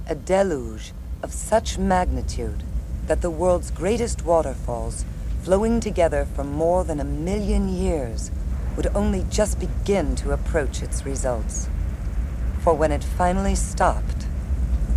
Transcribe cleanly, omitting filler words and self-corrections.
A deluge of such magnitude that the world's greatest waterfalls, flowing together for more than 1,000,000 years, would only just begin to approach its results. For when it finally stopped,